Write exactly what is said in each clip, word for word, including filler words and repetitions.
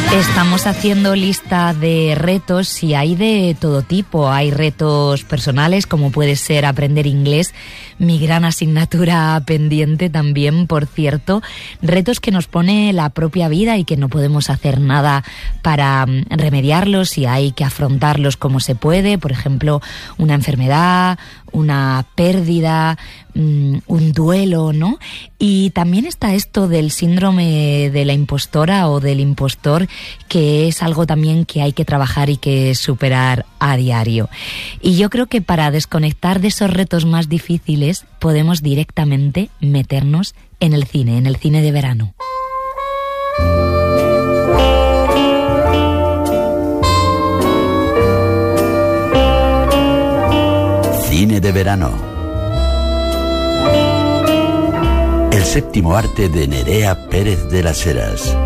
Estamos haciendo lista de retos y hay de todo tipo. Hay retos personales, como puede ser aprender inglés, mi gran asignatura pendiente también, por cierto. Retos que nos pone la propia vida y que no podemos hacer nada para remediarlos y hay que afrontarlos como se puede. Por ejemplo, una enfermedad, una pérdida, un duelo, ¿no? Y también está esto del síndrome de la impostora o del impostor, que es algo también que hay que trabajar y que superar a diario. Y yo creo que para desconectar de esos retos más difíciles podemos directamente meternos en el cine, en el cine de verano. Cine de verano. El séptimo arte de Nerea Pérez de las Heras.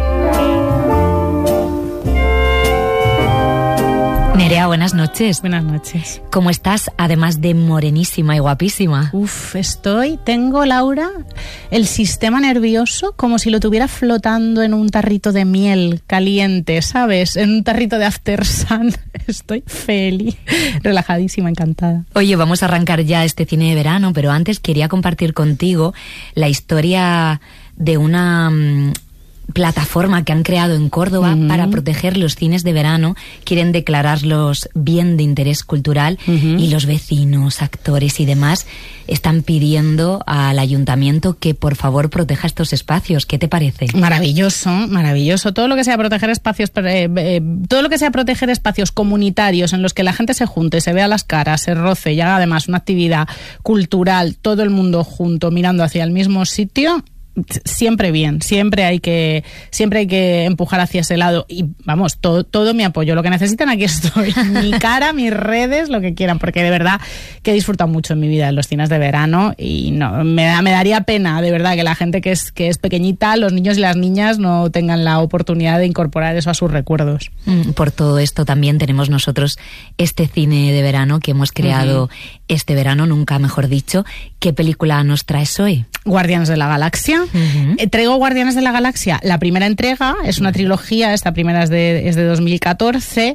Nerea, buenas noches. Buenas noches. ¿Cómo estás? Además de morenísima y guapísima. Uf, estoy, tengo, Laura, el sistema nervioso como si lo tuviera flotando en un tarrito de miel caliente, ¿sabes? En un tarrito de After Sun. Estoy feliz, relajadísima, encantada. Oye, vamos a arrancar ya este cine de verano, pero antes quería compartir contigo la historia de una mmm, plataforma que han creado en Córdoba uh-huh. para proteger los cines de verano. Quieren declararlos bien de interés cultural uh-huh. y los vecinos, actores y demás están pidiendo al ayuntamiento que por favor proteja estos espacios. ¿Qué te parece? Maravilloso, maravilloso. Todo lo que sea proteger espacios, eh, eh, todo lo que sea proteger espacios comunitarios en los que la gente se junte, se vea las caras, se roce y haga además una actividad cultural, todo el mundo junto mirando hacia el mismo sitio. Siempre bien, siempre hay que siempre hay que empujar hacia ese lado y vamos, todo, todo mi apoyo, lo que necesiten aquí estoy, mi cara, mis redes, lo que quieran, porque de verdad que he disfrutado mucho en mi vida en los cines de verano y no me, da, me daría pena de verdad que la gente que es, que es pequeñita, los niños y las niñas no tengan la oportunidad de incorporar eso a sus recuerdos. Por todo esto también tenemos nosotros este cine de verano que hemos creado uh-huh. este verano, nunca mejor dicho. ¿Qué película nos traes hoy? Guardianes de la Galaxia. Uh-huh. Eh, traigo Guardianes de la Galaxia. La primera entrega es una trilogía, esta primera es de, es de dos mil catorce,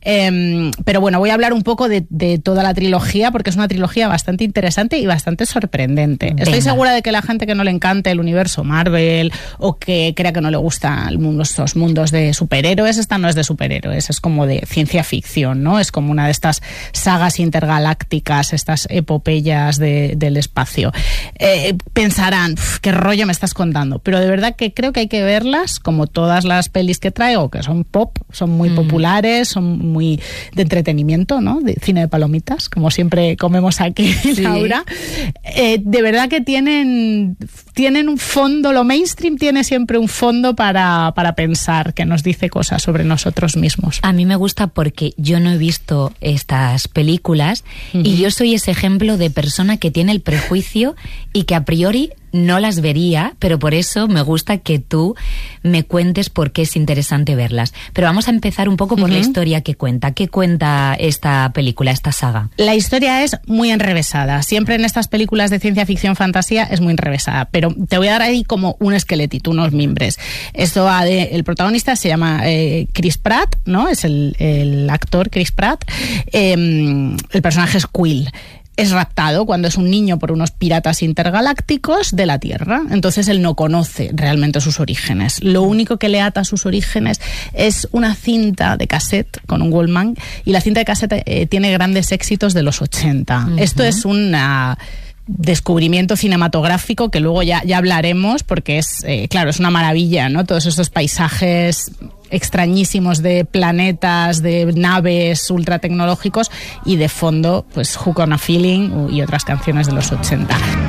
eh, pero bueno, voy a hablar un poco de, de toda la trilogía porque es una trilogía bastante interesante y bastante sorprendente. Venga. Estoy segura de que la gente que no le encante el universo Marvel o que crea que no le gustan estos mundos de superhéroes, esta no es de superhéroes, es como de ciencia ficción, ¿no? Es como una de estas sagas intergalácticas, estas epopeyas de, del espacio. Eh, pensarán, qué rollo me estás contando, pero de verdad que creo que hay que verlas como todas las pelis que traigo, que son pop, son muy mm. populares, son muy de entretenimiento, ¿no? De cine de palomitas, como siempre comemos aquí, sí. Laura. Eh, de verdad que tienen, tienen un fondo, lo mainstream tiene siempre un fondo para, para pensar, que nos dice cosas sobre nosotros mismos. A mí me gusta porque yo no he visto estas películas uh-huh. y yo soy ese ejemplo de persona que tiene el prejuicio y que a priori no las vería, pero por eso me gusta que tú me cuentes por qué es interesante verlas. Pero vamos a empezar un poco por uh-huh. la historia que cuenta. ¿Qué cuenta esta película, esta saga? La historia es muy enrevesada. Siempre en estas películas de ciencia ficción fantasía es muy enrevesada, pero te voy a dar ahí como un esqueletito, unos mimbres. Esto va de, el protagonista se llama eh, Chris Pratt, ¿no? Es el, el actor Chris Pratt. Eh, el personaje es Quill. Es raptado cuando es un niño por unos piratas intergalácticos de la Tierra. Entonces él no conoce realmente sus orígenes. Lo único que le ata a sus orígenes es una cinta de cassette con un Walkman, y la cinta de cassette eh, tiene grandes éxitos de los ochenta. Uh-huh. Esto es una descubrimiento cinematográfico que luego ya, ya hablaremos, porque es, eh, claro, es una maravilla, ¿no? Todos estos paisajes extrañísimos de planetas, de naves ultra tecnológicos y de fondo, pues Hook on a Feeling y otras canciones de los ochenta.